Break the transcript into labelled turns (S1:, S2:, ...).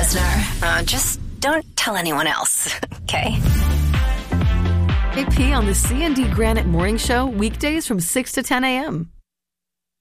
S1: listener. Just don't tell anyone else, okay?
S2: AP on the C&D Granite Morning Show, weekdays from 6 to 10 a.m.